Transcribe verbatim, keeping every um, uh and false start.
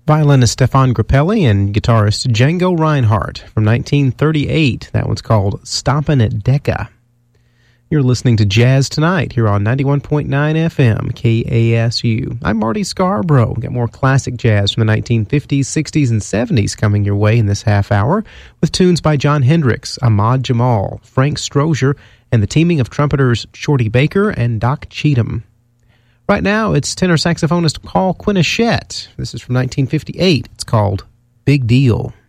Violinist Stefan Grappelli and guitarist Django Reinhardt from nineteen thirty-eight. That one's called Stompin' at Decca. You're listening to Jazz Tonight here on ninety-one point nine F M, K A S U. I'm Marty Scarborough. We've got more classic jazz from the nineteen fifties, sixties, and seventies coming your way in this half hour with tunes by John Hendricks, Ahmad Jamal, Frank Strozier, and the teaming of trumpeters Shorty Baker and Doc Cheatham. Right now, it's tenor saxophonist Paul Quinichette. This is from nineteen fifty-eight. It's called Big Deal.